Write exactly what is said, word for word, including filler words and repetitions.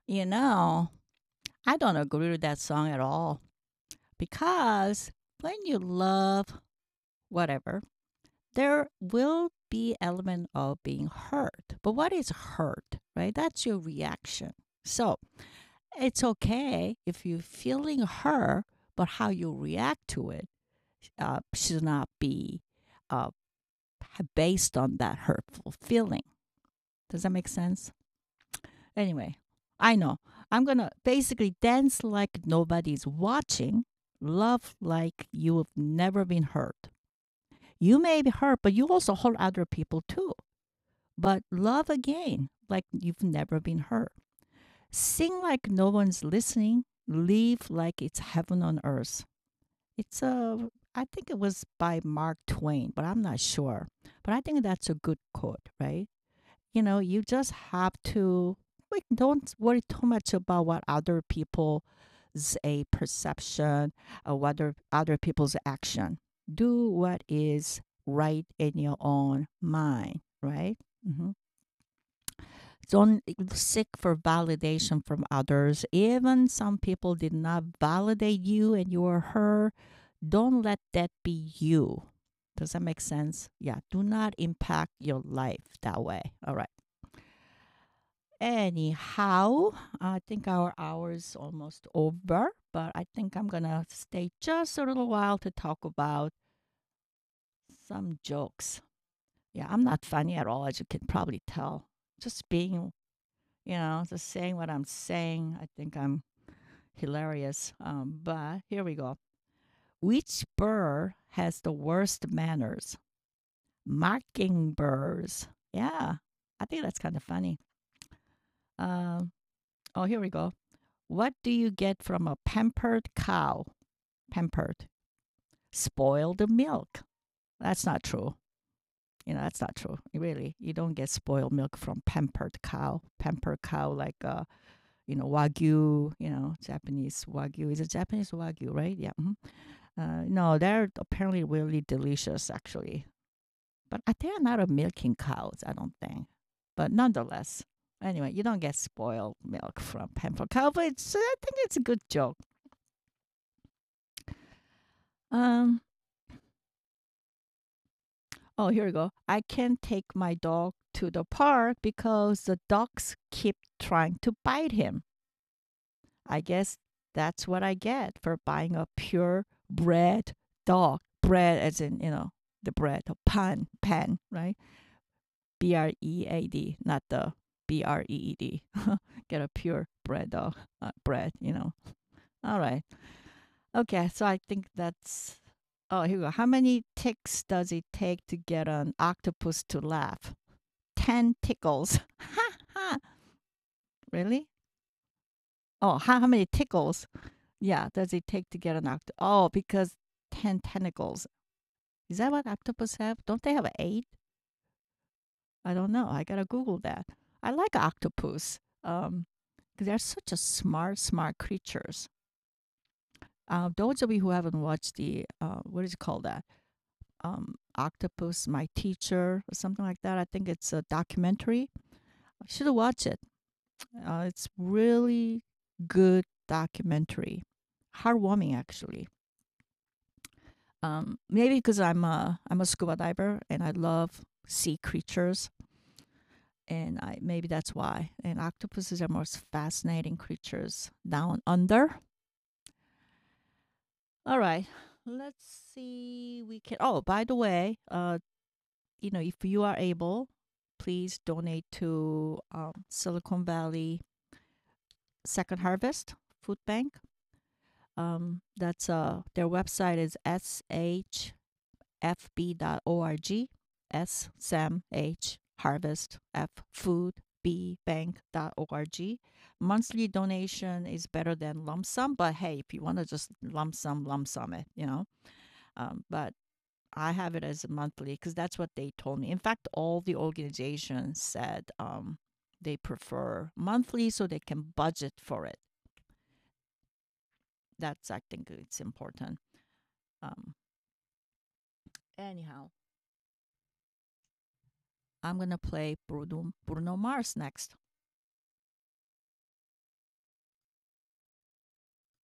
You know, I don't agree with that song at all because when you love whatever, there will be element of being hurt. But what is hurt, right? That's your reaction. So it's okay if you're feeling hurt, but how you react to it uh, should not be uh, based on that hurtful feeling. Does that make sense? Anyway, I know. I'm going to basically dance like nobody's watching, love like you've never been hurt. You may be hurt, but you also hurt other people too. But love again like you've never been hurt. Sing like no one's listening, live like it's heaven on earth. It's a, I think it was by Mark Twain, but I'm not sure. But I think that's a good quote, right? You know, you just have to, like, don't worry too much about what other people's a perception or what other, other people's action. Do what is right in your own mind, right? hmm Don't seek for validation from others. Even some people did not validate you and you are her. Don't let that be you. Does that make sense? Yeah. Do not impact your life that way. All right. Anyhow, I think our hour is almost over, but I think I'm going to stay just a little while to talk about some jokes. Yeah, I'm not funny at all, as you can probably tell. Just being, you know, just saying what I'm saying. I think I'm hilarious. Um, but here we go. Which bird has the worst manners? Mockingbirds. Yeah, I think that's kind of funny. Um, oh, here we go. What do you get from a pampered cow? Pampered. Spoiled milk. That's not true. You know, that's not true. Really, you don't get spoiled milk from pampered cow. Pampered cow, like, uh, you know, Wagyu, you know, Japanese Wagyu. Is it Japanese Wagyu, right? Yeah. mhm. Uh, no, they're apparently really delicious, actually. But uh, they're not a milking cows, I don't think. But nonetheless, anyway, you don't get spoiled milk from pampered cow, but it's, I think it's a good joke. Um, Oh, here we go. I can't take my dog to the park because the dogs keep trying to bite him. I guess that's what I get for buying a pure bred dog. Bread as in, you know, the bread, the pan, pan, right? B R E A D, not the B R E E D. Get a pure bred dog, uh, bread, you know. All right. Okay, so I think that's. Oh, here we go. How many ticks does it take to get an octopus to laugh? ten tickles. Ha ha. Really? Oh, how, how many tickles? Yeah, does it take to get an octopus? Oh, because ten tentacles. Is that what octopus have? Don't they have eight? I don't know. I gotta Google that. I like octopus. Um, because they're such a smart, smart creatures. Uh, those of you who haven't watched the uh, what is it called that? Um, Octopus, My Teacher, or something like that. I think it's a documentary. I should watch it. Uh, it's really good documentary, heartwarming actually. Um, maybe because I'm a I'm a scuba diver and I love sea creatures, and I maybe that's why. And octopuses are most fascinating creatures down under. All right, let's see. We can. Oh, by the way, uh, you know, if you are able, please donate to um, Silicon Valley Second Harvest Food Bank. Um, that's uh, their website is s h f b dot org. S Sam H Harvest F Food B Bank dot org. Monthly donation is better than lump sum, but hey, if you want to just lump sum, lump sum it, you know. Um, but I have it as a monthly because that's what they told me. In fact, all the organizations said um, they prefer monthly so they can budget for it. That's, I think, it's important. Um, Anyhow, I'm gonna play Bruno Bruno Mars next.